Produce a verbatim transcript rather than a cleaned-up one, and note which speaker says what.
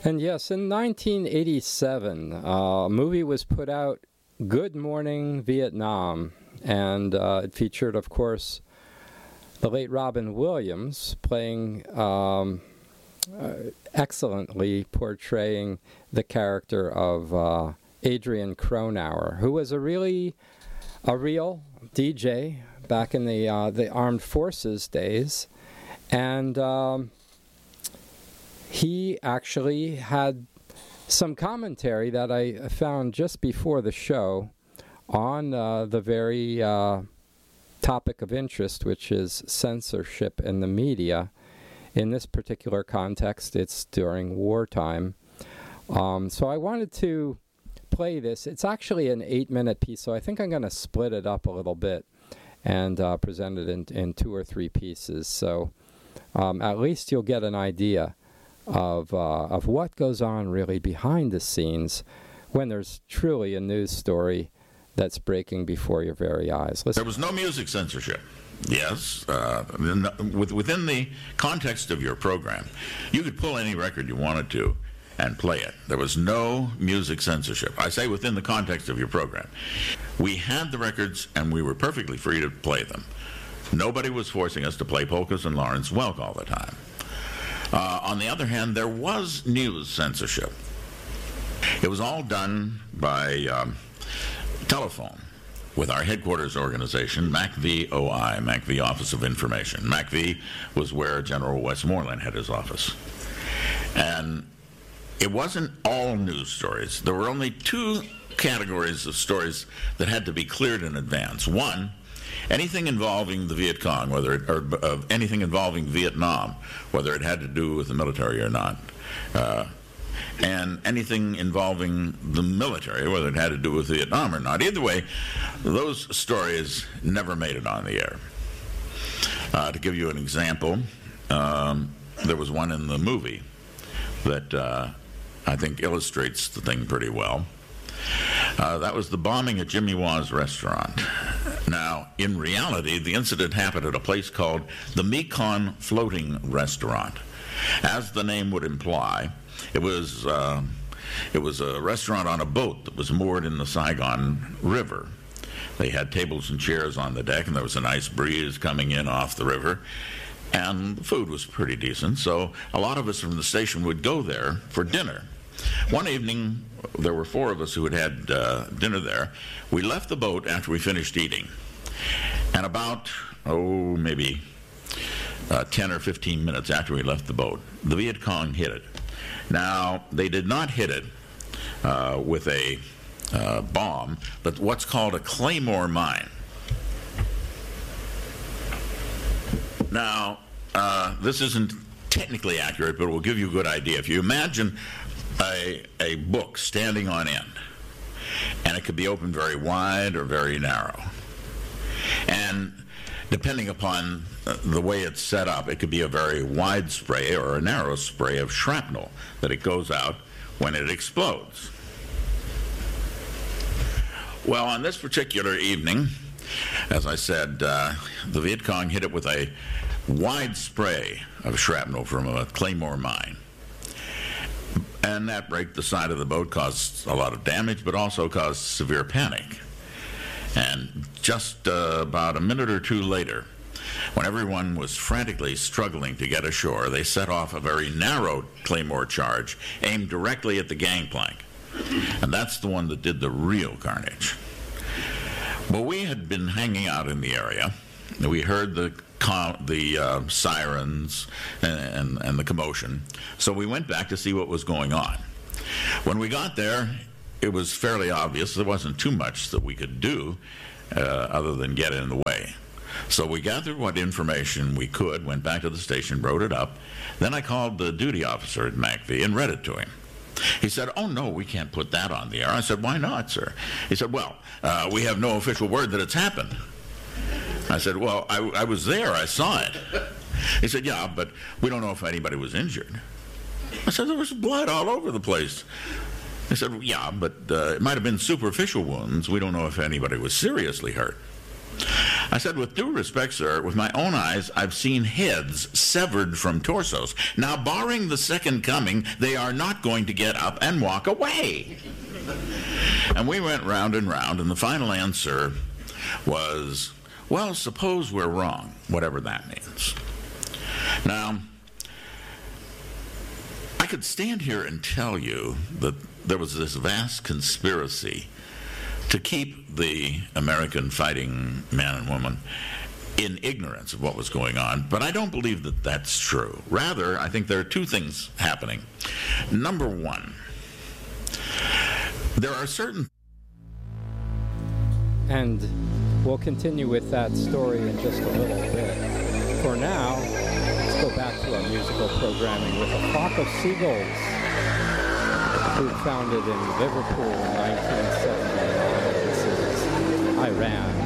Speaker 1: And yes, in nineteen eighty-seven, uh, a movie was put out, Good Morning Vietnam, and uh, it featured, of course, the late Robin Williams playing, um, uh, excellently portraying the character of uh, Adrian Cronauer, who was a really, a real D J back in the uh, the armed forces days, and um, he actually had some commentary that I found just before the show on uh, the very uh, topic of interest, which is censorship in the media. In this particular context, it's during wartime. Um, so I wanted to play this. It's actually an eight-minute piece, so I think I'm going to split it up a little bit and uh, present it in, in two or three pieces. So um, at least you'll get an idea of uh, of what goes on really behind the scenes when there's truly a news story that's breaking before your very eyes. Listen.
Speaker 2: There was no music censorship. Yes, uh, within the context of your program, you could pull any record you wanted to and play it. There was no music censorship. I say within the context of your program. We had the records and we were perfectly free to play them. Nobody was forcing us to play polkas and Lawrence Welk all the time. Uh, on the other hand, there was news censorship. It was all done by um, telephone with our headquarters organization, M A C V O I, M A C V Office of Information. M A C V was where General Westmoreland had his office. And it wasn't all news stories. There were only two categories of stories that had to be cleared in advance. One, anything involving the Viet Cong, whether it, or uh, anything involving Vietnam, whether it had to do with the military or not, uh, and anything involving the military, whether it had to do with Vietnam or not. Either way, those stories never made it on the air. Uh, to give you an example, um, there was one in the movie that uh, I think illustrates the thing pretty well. Uh, that was the bombing at Jimmy Wau's restaurant. Now, in reality, the incident happened at a place called the Mekong Floating Restaurant. As the name would imply, it was uh, it was a restaurant on a boat that was moored in the Saigon River. They had tables and chairs on the deck, and there was a nice breeze coming in off the river, and the food was pretty decent, so a lot of us from the station would go there for dinner. One evening, there were four of us who had had uh, dinner there. We left the boat after we finished eating, and about, oh, maybe uh, ten or fifteen minutes after we left the boat, the Viet Cong hit it. Now, they did not hit it uh, with a uh, bomb, but what's called a claymore mine. Now, uh, this isn't technically accurate, but it will give you a good idea. If you imagine a, a book standing on end, and it could be opened very wide or very narrow, and depending upon the way it's set up, it could be a very wide spray or a narrow spray of shrapnel that it goes out when it explodes. Well, on this particular evening, as I said, uh, the Viet Cong hit it with a wide spray of shrapnel from a claymore mine. And that break the side of the boat caused a lot of damage, but also caused severe panic. And just uh, about a minute or two later, when everyone was frantically struggling to get ashore, they set off a very narrow claymore charge aimed directly at the gangplank. And that's the one that did the real carnage. Well, we had been hanging out in the area. We heard the the uh, sirens and, and, and the commotion. So we went back to see what was going on. When we got there, it was fairly obvious there wasn't too much that we could do uh, other than get in the way. So we gathered what information we could, went back to the station, wrote it up. Then I called the duty officer at M A C V and read it to him. He said, "Oh, no, we can't put that on the air." I said, "Why not, sir?" He said, "Well, uh, we have no official word that it's happened." I said, "Well, I, I was there. I saw it." He said, "Yeah, but we don't know if anybody was injured." I said, "There was blood all over the place." He said, well, "Yeah, but uh, it might have been superficial wounds. We don't know if anybody was seriously hurt." I said, with due respect, sir, with my own eyes, I've seen heads severed from torsos. Now, barring the second coming, they are not going to get up and walk away. And we went round and round, and the final answer was, well, suppose we're wrong, whatever that means. Now, I could stand here and tell you that there was this vast conspiracy to keep the American fighting man and woman in ignorance of what was going on, but I don't believe that that's true. Rather, I think there are two things happening. Number one, there are certain...
Speaker 1: And we'll continue with that story in just a little bit. For now, let's go back to our musical programming with a flock of seagulls, who founded in Liverpool in nineteen seventy-nine. This is Iran.